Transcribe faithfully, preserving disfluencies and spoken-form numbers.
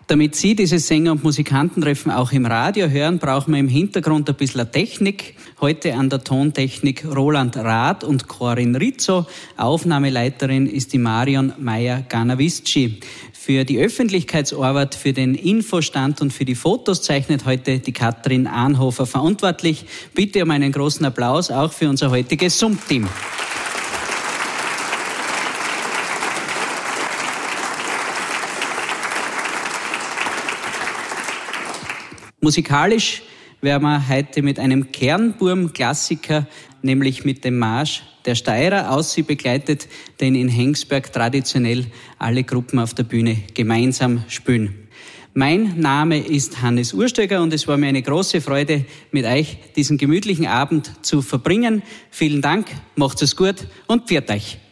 Damit Sie dieses Sänger- und Musikantentreffen auch im Radio hören, brauchen wir im Hintergrund ein bisschen Technik. Heute an der Tontechnik Roland Rath und Corinne Rizzo. Aufnahmeleiterin ist die Marion Meyer-Ganavisci. Für die Öffentlichkeitsarbeit, für den Infostand und für die Fotos zeichnet heute die Katrin Anhofer verantwortlich. Bitte um einen großen Applaus auch für unser heutiges S U M-Team. Musikalisch werden wir heute mit einem Kernburm-Klassiker, nämlich mit dem Marsch der Steirer, aus sie begleitet, den in Hengsberg traditionell alle Gruppen auf der Bühne gemeinsam spielen. Mein Name ist Hannes Urstöger und es war mir eine große Freude, mit euch diesen gemütlichen Abend zu verbringen. Vielen Dank, macht's es gut und pfiat euch.